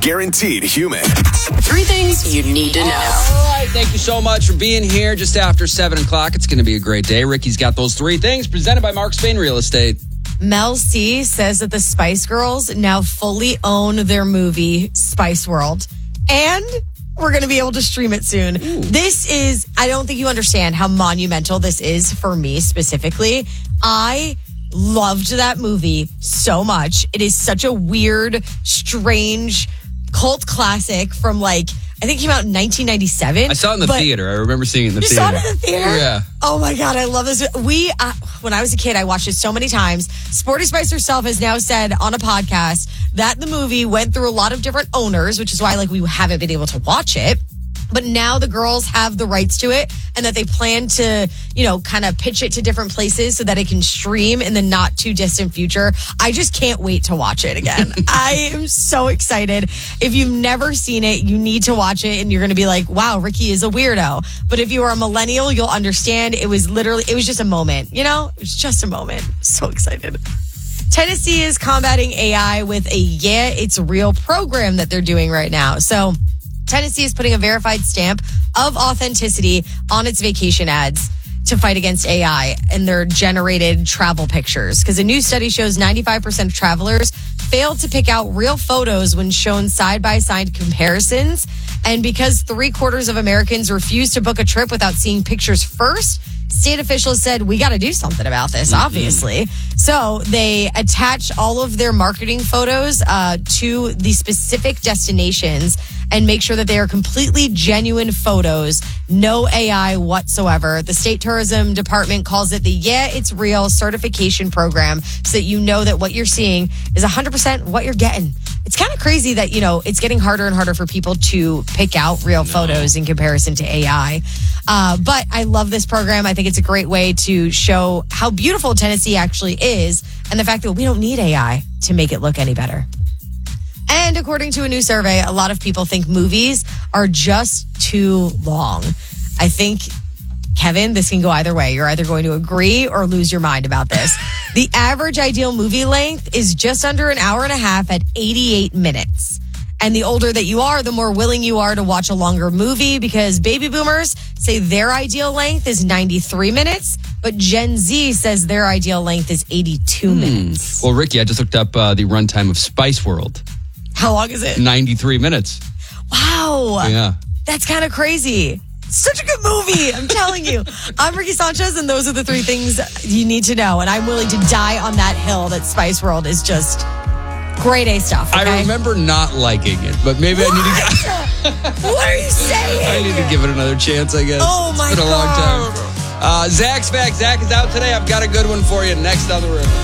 guaranteed human. 3 things you need to know. All right, thank you so much for being here just after 7 o'clock. It's going to be a great day. Ricky's got those 3 things presented by Mark Spain Real Estate. Mel C says that the Spice Girls now fully own their movie Spice World. And we're going to be able to stream it soon. Ooh. This is, I don't think you understand how monumental this is for me specifically. I loved that movie so much. It is such a weird, strange cult classic from I think it came out in 1997. I saw it in the theater. I remember seeing it in the theater. You saw it in the theater? Yeah. Oh my God, I love this. When I was a kid, I watched it so many times. Sporty Spice herself has now said on a podcast that the movie went through a lot of different owners, which is why we haven't been able to watch it. But now the girls have the rights to it and that they plan to, kind of pitch it to different places so that it can stream in the not too distant future. I just can't wait to watch it again. I am so excited. If you've never seen it, you need to watch it and you're going to be like, wow, Ricky is a weirdo. But if you are a millennial, you'll understand. It was just a moment, It was just a moment. So excited. Tennessee is combating AI with a Yeah, It's Real program that they're doing right now. So Tennessee is putting a verified stamp of authenticity on its vacation ads to fight against AI and their generated travel pictures. Because a new study shows 95% of travelers fail to pick out real photos when shown side-by-side comparisons. And because 3/4 of Americans refuse to book a trip without seeing pictures first, state officials said, we got to do something about this, obviously. So they attach all of their marketing photos to the specific destinations and make sure that they are completely genuine photos, no AI whatsoever. The state tourism department calls it the Yeah, It's Real certification program so that you know that what you're seeing is 100% what you're getting. It's kind of crazy that, it's getting harder and harder for people to pick out real photos in comparison to AI. But I love this program. I think it's a great way to show how beautiful Tennessee actually is and the fact that we don't need AI to make it look any better. And according to a new survey, a lot of people think movies are just too long. I think, Kevin, this can go either way. You're either going to agree or lose your mind about this. The average ideal movie length is just under an hour and a half at 88 minutes. And the older that you are, the more willing you are to watch a longer movie because baby boomers say their ideal length is 93 minutes, but Gen Z says their ideal length is 82 minutes. Well, Ricky, I just looked up the runtime of Spice World. How long is it? 93 minutes. Wow. Yeah. That's kind of crazy. Such a good movie. I'm telling you. I'm Ricky Sanchez, and those are the 3 things you need to know. And I'm willing to die on that hill that Spice World is just grade A stuff. Okay? I remember not liking it, but maybe I need to... What are you saying? I need to give it another chance, I guess. Oh, my God. It's been a long time. Zach's back. Zach is out today. I've got a good one for you next on the River.